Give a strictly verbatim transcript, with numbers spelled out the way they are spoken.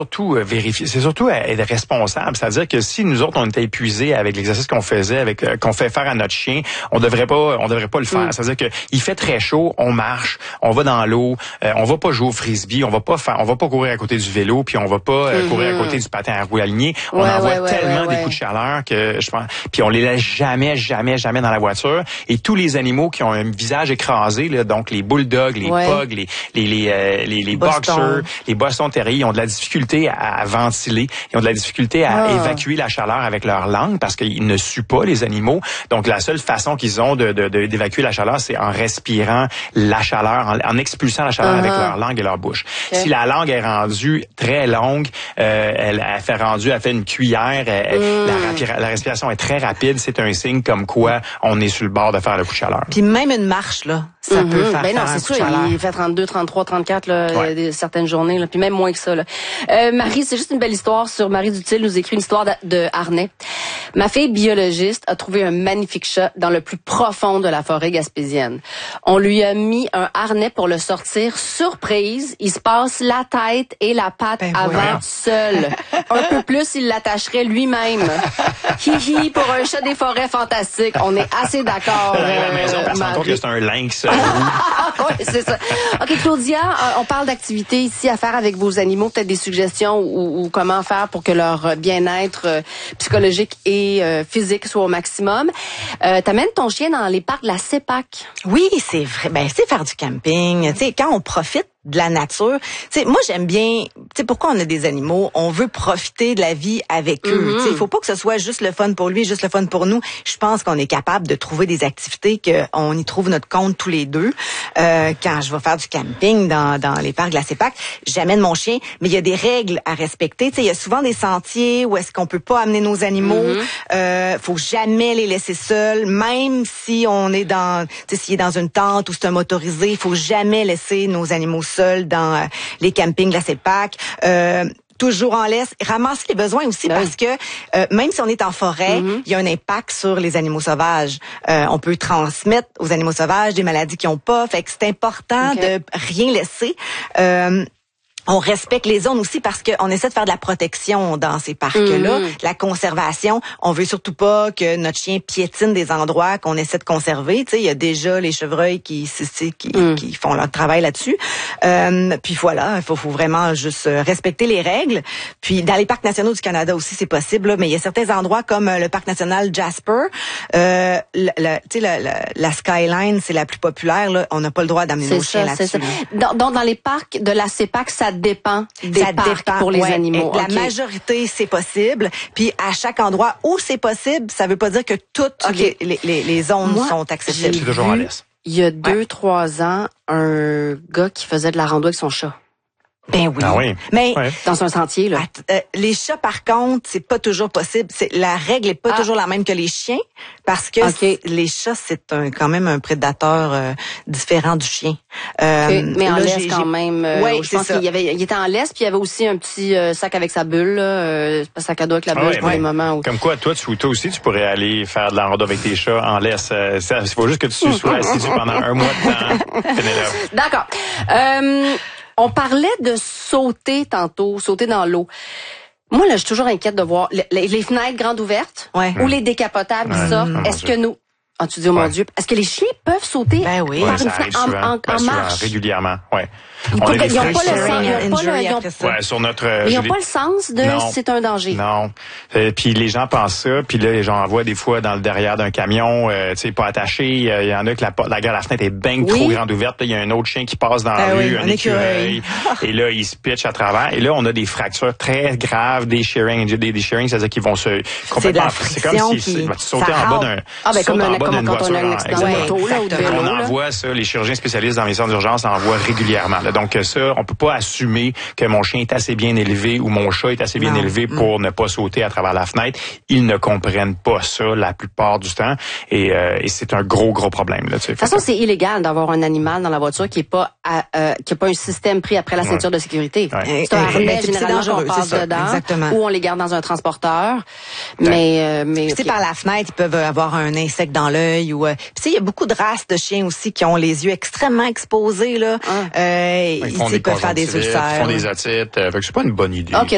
surtout euh, vérifier, c'est surtout être responsable. C'est-à-dire que si nous autres on était épuisés avec l'exercice qu'on faisait, avec euh, qu'on fait faire à notre chien, on devrait pas, on devrait pas le faire. Mm. C'est-à-dire que il fait très chaud, on marche, on va dans l'eau, euh, on va pas jouer au frisbee, on va pas faire, on va pas courir à côté du vélo, puis on va pas euh, mm-hmm. courir à côté du patin à roues aligné. On ouais, envoie ouais, ouais, tellement ouais, des ouais. coups de chaleur que je pense, puis on les laisse jamais, jamais, jamais dans la voiture. Et tous les animaux qui ont un visage écrasé, là, donc les bulldogs, les ouais. pugs, les les les euh, les, les boxers, les Boston Terriers, ils ont de la difficulté à, à ventiler, ils ont de la difficulté à ah. évacuer la chaleur avec leur langue parce qu'ils ne suent pas les animaux. Donc la seule façon qu'ils ont de, de, de d'évacuer la chaleur, c'est en respirant la chaleur, en, en expulsant la chaleur uh-huh. avec leur langue et leur bouche. Okay. Si la langue est rendue très longue, euh, elle, elle fait rendu, elle fait une cuillère, elle, mm. la, la respiration est très rapide, c'est un signe comme quoi on est sur le bord de faire le coup de chaleur. Puis même une marche là, ça mm-hmm. peut faire, ben non, faire c'est un sûr, coup de chaleur. Il fait trente-deux, trente-trois, trente-quatre là, ouais. des, certaines journées là, puis même moins que ça là. Euh, Marie, c'est juste une belle histoire sur Marie Dutil nous écrit une histoire de, de harnais. Ma fille biologiste a trouvé un magnifique chat dans le plus profond de la forêt gaspésienne. On lui a mis un harnais pour le sortir. Surprise, il se passe la tête et la patte ben avant ouais. seul. Un peu plus, il l'attacherait lui-même. Hi-hi, pour un chat des forêts fantastique. On est assez d'accord. À la maison, euh, on se rend compte que c'est un lynx. Oui, c'est ça. OK, Claudia, on parle d'activités ici à faire avec vos animaux. Peut-être des suggestions ou, ou comment faire pour que leur bien-être euh, psychologique et euh, physique soit au maximum. Euh, t'amènes ton chien dans les parcs de la CEPAC. Oui, c'est vrai. Ben, c'est faire du camping. Tu sais, quand on profite de la nature. Tu sais, moi j'aime bien, tu sais, pourquoi on a des animaux, on veut profiter de la vie avec eux. Mm-hmm. Tu sais, il faut pas que ce soit juste le fun pour lui, juste le fun pour nous. Je pense qu'on est capable de trouver des activités qu'on y trouve notre compte tous les deux. Euh, quand je vais faire du camping dans dans les parcs de la CEPAC, j'amène mon chien, mais il y a des règles à respecter. Tu sais, il y a souvent des sentiers où est-ce qu'on peut pas amener nos animaux. Mm-hmm. Euh, faut jamais les laisser seuls, même si on est dans, tu sais, s'il est dans une tente ou c'est un motorisé, il faut jamais laisser nos animaux seuls dans euh, les campings de la CEPAC. Euh, toujours en laisse, ramasser les besoins aussi oui. parce que euh, même si on est en forêt, mm-hmm. il y a un impact sur les animaux sauvages. Euh, on peut transmettre aux animaux sauvages des maladies qu'ils n'ont pas, fait que c'est important okay. de rien laisser. Euh, On respecte les zones aussi parce qu'on essaie de faire de la protection dans ces parcs-là, mmh. de la conservation. On veut surtout pas que notre chien piétine des endroits qu'on essaie de conserver. Tu sais, il y a déjà les chevreuils qui qui, mmh. qui font leur travail là-dessus. Euh, puis voilà, il faut, faut vraiment juste respecter les règles. Puis dans les parcs nationaux du Canada aussi, c'est possible, là, mais il y a certains endroits comme le parc national Jasper. Euh, la, la, tu sais, la, la, la Skyline, c'est la plus populaire. Là. On n'a pas le droit d'amener c'est nos ça, chiens là-dessus. C'est ça. Dans, dans, dans les parcs de la CEPAC, ça dépend des ça parcs dépend, pour les ouais, animaux. La okay. majorité, c'est possible. Puis à chaque endroit où c'est possible, ça veut pas dire que toutes okay. les, les, les zones Moi, sont accessibles. C'est toujours en laisse. Il y a deux, ouais. trois ans, un gars qui faisait de la rando avec son chat. Ben oui. Ah oui. Mais ouais. dans un sentier là. Euh, les chats par contre, c'est pas toujours possible. C'est la règle est pas ah. toujours la même que les chiens parce que okay. les chats c'est un quand même un prédateur euh, différent du chien. Euh, okay. Mais en là, laisse quand même. Euh, ouais, je pense qu'il y avait, il était en laisse puis il y avait aussi un petit euh, sac avec sa bulle, là, euh, sac à dos avec la bulle ah ouais, pour ouais. les moments. Où... Comme quoi, toi, tu, toi aussi, tu pourrais aller faire de la rando avec tes chats en laisse. Euh, il faut juste que tu sois assis pendant un mois de temps. D'accord. Euh, On parlait de sauter tantôt, sauter dans l'eau. Moi, là, je suis toujours inquiète de voir les, les fenêtres grandes ouvertes ouais. ou les décapotables qui ouais. sortent. Mmh. Est-ce que nous... Ah, tu dis, oh mon ouais. Dieu, est-ce que les chiens peuvent sauter ben oui. par ouais, une fenêtre en, en, ben, en souvent, marche? Régulièrement, oui. Ils n'ont pas, pas le sens, ils n'ont pas le, ils ont, ouais, sur notre, euh, ils n'ont pas le sens de non, c'est un danger. Non. Euh, puis les gens pensent ça, puis là les gens en voient des fois dans le derrière d'un camion, euh, tu sais, pas attaché. Il euh, y en a que la, la, la fenêtre est bien oui. trop grande ouverte. Il y a un autre chien qui passe dans ah la oui, rue, un écureuil, et là il se pitch à travers. Et là on a des fractures très graves, des shearing, des, des shearing, c'est-à-dire qu'ils vont se complètement. C'est comme si qui, tu sautais en bas d'un. Ah ben comme, en un, bas comme quand on a un accident de moto là ou de vélo. On envoie ça, les chirurgiens spécialistes dans les centres d'urgence envoient régulièrement. Donc ça, on peut pas assumer que mon chien est assez bien élevé ou mon chat est assez bien non. élevé pour mmh. ne pas sauter à travers la fenêtre. Ils ne comprennent pas ça la plupart du temps et, euh, et c'est un gros gros problème là. Tu sais. De toute façon, c'est illégal d'avoir un animal dans la voiture qui est pas à, euh, qui a pas un système pris après la ceinture ouais. de sécurité. Ouais. C'est un harnais généralement qu'on passe dedans exactement. Ou on les garde dans un transporteur. Ouais. Mais euh, mais tu sais okay. par la fenêtre, ils peuvent avoir un insecte dans l'œil ou euh, puis tu sais il y a beaucoup de races de chiens aussi qui ont les yeux extrêmement exposés là. Ah. Euh, ils, font ils des peuvent faire des ulcères. Ils font des otites. Euh, fait que c'est pas une bonne idée. Okay.